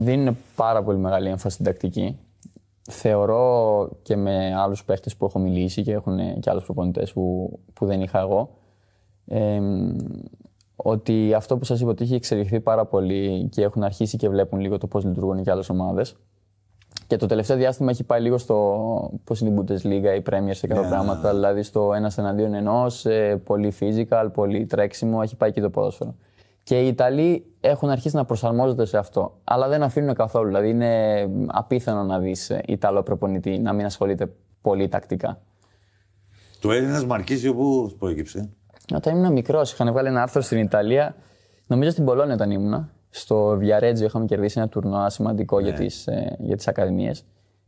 Δίνουν πάρα πολύ μεγάλη έμφαση στην τακτική. Θεωρώ και με άλλους παίχτες που έχω μιλήσει και έχουν και άλλους προπονητές που δεν είχα εγώ, ότι αυτό που σας είπα ότι έχει εξελιχθεί πάρα πολύ και έχουν αρχίσει και βλέπουν λίγο το πώς λειτουργούν και άλλες ομάδες. Και το τελευταίο διάστημα έχει πάει λίγο στο πώς είναι η Bundesliga, η Premier σε κάποια πράγματα, δηλαδή στο ένας εναντίον ενός, πολύ physical, πολύ τρέξιμο, έχει πάει και το ποδόσφαιρο. Και οι Ιταλοί έχουν αρχίσει να προσαρμόζονται σε αυτό, αλλά δεν αφήνουν καθόλου. Δηλαδή είναι απίθανο να δεις Ιταλό προπονητή να μην ασχολείται πολύ τακτικά. Το Έλληνας Μαρκίζιο πού προέκυψε? Όταν ήμουν μικρός, είχαν βγάλει ένα άρθρο στην Ιταλία, νομίζω στην Πολώνια όταν ήμουνα. Στο Βιαρέτζιο είχαμε κερδίσει ένα τουρνουά σημαντικό για τις ακαδημίες.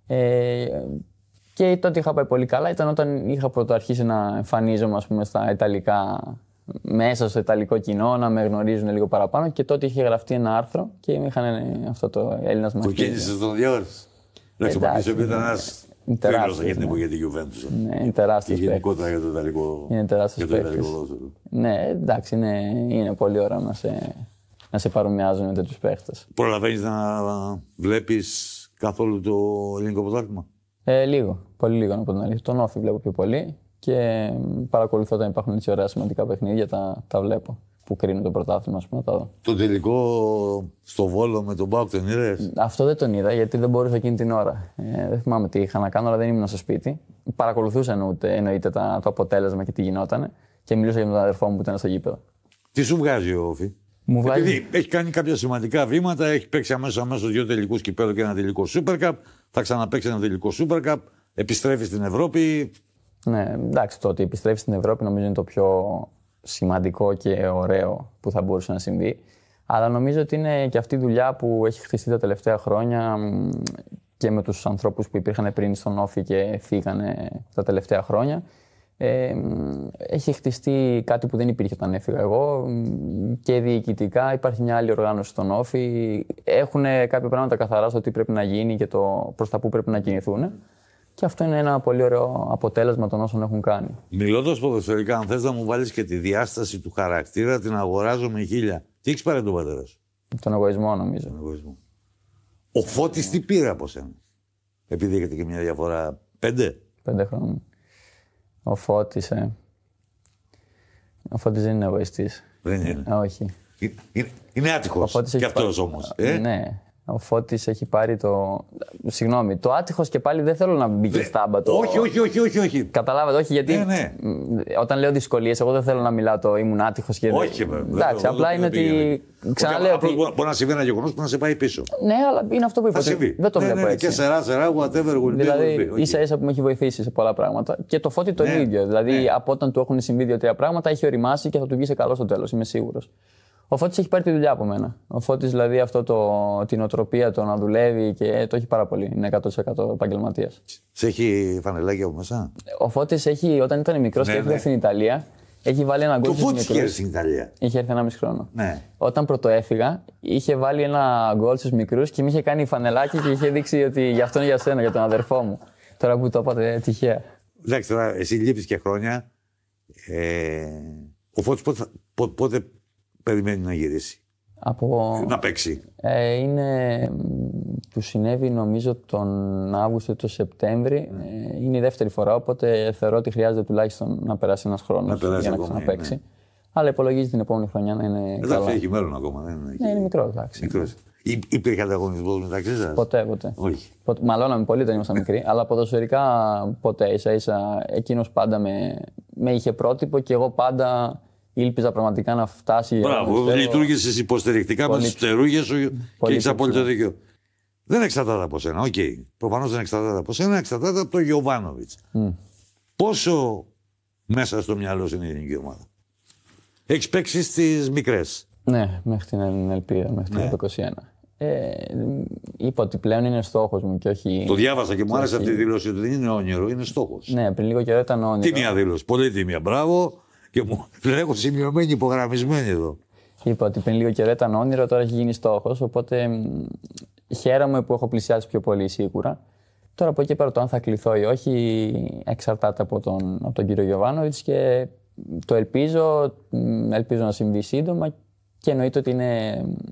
Και τότε είχα πάει πολύ καλά. Ήταν όταν είχα πρωτοαρχίσει να εμφανίζομαι, ας πούμε, στα Ιταλικά, μέσα στο Ιταλικό κοινό, να με γνωρίζουν λίγο παραπάνω. Και τότε είχε γραφτεί ένα άρθρο και είχαν αυτό το Έλληνας Μαρκίζιο. Που κίνησε τον διόρθωση. Εντάξει, ο Μαρκίζιο ήταν ένας φίλος για την εποχή της Γιουβέντους. Ναι, είναι τεράστιος και γενικότερα για το Ιταλικό. Είναι τεράστιος παίκτης. Ναι, εντάξει, είναι πολύ ωραίο να σε παρομοιάζουν με τέτοιους παίχτες. Προλαβαίνεις να βλέπεις καθόλου το ελληνικό πρωτάθλημα? Λίγο. Πολύ λίγο να πω την αλήθεια. Τον Όφη βλέπω πιο πολύ και παρακολουθώ όταν υπάρχουν έτσι ωραία σημαντικά παιχνίδια, τα βλέπω. Που κρίνουν το πρωτάθλημα, ας πούμε, τα δω. Το τελικό στο Βόλο με τον ΠΑΟΚ τον είδες? Αυτό δεν τον είδα γιατί δεν μπορούσα εκείνη την ώρα. Δεν θυμάμαι τι είχα να κάνω, αλλά δεν ήμουν στο σπίτι. Παρακολουθούσα εννοείται το αποτέλεσμα και τι γινότανε και μιλούσα για τον αδερφό μου που ήταν στο γήπεδο. Τι σου βγάζει ο Όφη? Επειδή έχει κάνει κάποια σημαντικά βήματα, έχει παίξει αμέσως 2 τελικούς κυπέλλου και ένα τελικό Super Cup, θα ξαναπαίξει ένα τελικό Super Cup, επιστρέφει στην Ευρώπη. Ναι, εντάξει, το ότι επιστρέφει στην Ευρώπη νομίζω είναι το πιο σημαντικό και ωραίο που θα μπορούσε να συμβεί. Αλλά νομίζω ότι είναι και αυτή η δουλειά που έχει χτιστεί τα τελευταία χρόνια και με τους ανθρώπους που υπήρχαν πριν στον Όφη και φύγανε τα τελευταία χρόνια. Έχει χτιστεί κάτι που δεν υπήρχε όταν έφυγα εγώ και διοικητικά υπάρχει μια άλλη οργάνωση στον Όφη. Έχουν κάποια πράγματα καθαρά στο τι πρέπει να γίνει και προς τα που πρέπει να κινηθούν. Και αυτό είναι ένα πολύ ωραίο αποτέλεσμα των όσων έχουν κάνει. Μιλώντας ποδοσφαιρικά, αν θες να μου βάλεις και τη διάσταση του χαρακτήρα, την αγοράζω με 1000. Τι έχεις πάρει τον πατέρα σου? Τον εγωισμό, νομίζω. Τον εγωισμό. Ο Φώτης τι πήρε από σένα? Επειδή έχετε και μια διαφορά 5 χρόνια. Ο Φώτης δεν είναι εγωιστής. Δεν είναι. Όχι. Είναι άτυχος κι αυτός όμως. Ναι. Ο Φώτης έχει πάρει το. Συγγνώμη, το άτυχος και πάλι δεν θέλω να μπει στάμπα το. Όχι. Καταλάβατε, όχι, γιατί. Ναι. Όταν λέω δυσκολίες, εγώ δεν θέλω να μιλάω το ήμουν άτυχος και. Όχι, βέβαια. Εντάξει, απλά είναι ότι. Ξαναλέω. Μπορεί να συμβεί ένα γεγονός που να σε πάει πίσω. Ναι, αλλά είναι αυτό που είπα. Δεν το βλέπω έτσι. Και σερά, whatever will be. Δηλαδή, ίσα-ίσα που με έχει βοηθήσει σε πολλά πράγματα. Και το Φώτη το ίδιο. Δηλαδή, από όταν του έχουν συμβεί 2-3 πράγματα, έχει οριμάσει και θα του βγει σε καλό στο τέλος, είμαι σίγουρος. Ο Φώτης έχει πάρει τη δουλειά από μένα. Ο Φώτης, δηλαδή, την οτροπία, το να δουλεύει και το έχει πάρα πολύ. Είναι 100% επαγγελματίας. Σε έχει φανελάκι από μέσα? Ο Φώτης όταν ήταν μικρός και έφυγε στην Ιταλία, έχει βάλει ένα γκολ. Το Φώτης είχε έρθει στην Ιταλία. Είχε έρθει 1,5 χρόνο. Ναι. Όταν πρωτοέφυγα, είχε βάλει ένα γκολ στους μικρούς και με είχε κάνει φανελάκι και είχε δείξει ότι γι' αυτό είναι για σένα, για τον αδερφό μου. Τώρα που το είπατε, τυχαία. Εντάξει, τώρα εσύ λείπεις και χρόνια. Ο Φώτης πότε περιμένει να γυρίσει? Να παίξει. Του συνέβη νομίζω τον Αύγουστο ή τον Σεπτέμβρη. Είναι η δεύτερη φορά, οπότε θεωρώ ότι χρειάζεται τουλάχιστον να περάσει ένας χρόνος για να ξαναπαίξει. Αλλά υπολογίζει την επόμενη χρονιά να είναι καλά. Εντάξει, έχει μέλλον ακόμα. Ναι, είναι μικρός. Υπήρχε ανταγωνισμός μεταξύ σας? Ποτέ. Όχι. Μαλώναμε πολύ όταν ήμασταν μικροί, αλλά ποδοσφαιρικά ποτέ. Ίσα-ίσα εκείνος πάντα με είχε πρότυπο και εγώ πάντα ήλπιζα πραγματικά να φτάσει. Μπράβο, λειτουργήσεις υποστηρικτικά με τις φτερούγες σου και έχεις απόλυτο δίκιο. Δεν εξαρτάται από σένα, οκ. Προφανώς δεν εξαρτάται από σένα, εξαρτάται από τον Γιοβάνοβιτς. Πόσο μέσα στο μυαλό σου είναι η ελληνική ομάδα? Έχεις παίξει στις μικρές? Ναι, μέχρι την Ελπίδα, μέχρι το 2021. Είπα ότι πλέον είναι στόχος μου και όχι. Το διάβασα και μου άρεσε αυτή η δήλωση ότι δεν είναι όνειρο, είναι στόχος. Ναι, πριν λίγο καιρό ήταν όνειρο. Τίμια δήλωση, πολύ τίμια. Μπράβο. Και μου την έχω σημειωμένη, υπογραμμισμένη εδώ. Είπα ότι πριν λίγο καιρό ήταν όνειρο, τώρα έχει γίνει στόχος. Οπότε χαίρομαι που έχω πλησιάσει πιο πολύ σίγουρα. Τώρα από εκεί πέρα το αν θα κληθώ ή όχι εξαρτάται από τον κύριο Γιοβάνοβιτς και το ελπίζω να συμβεί σύντομα και εννοείται ότι είναι